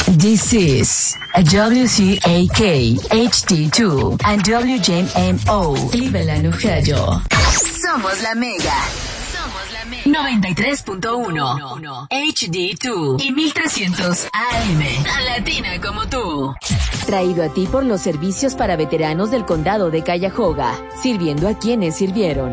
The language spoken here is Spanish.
This is a WCAK HD2 and WJMO Cleveland, Ohio. Somos la Mega. 93.1 HD2 y 1300 AM. Tan latina como tú. Traído a ti por los servicios para veteranos del condado de Cuyahoga, sirviendo a quienes sirvieron.